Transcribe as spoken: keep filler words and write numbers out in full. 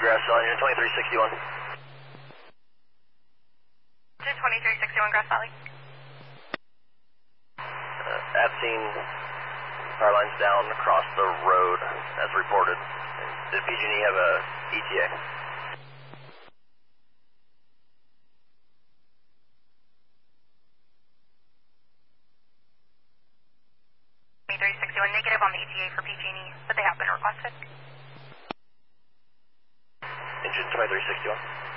Grass Valley, engine twenty-three sixty-one. Engine twenty-three sixty-one, Grass Valley. Uh, at scene, power lines down across the road as reported. Did P G and E have a E T A? twenty-three sixty-one, negative on the E T A for P G and E, but they have been requested. Engine twenty-three sixty-one.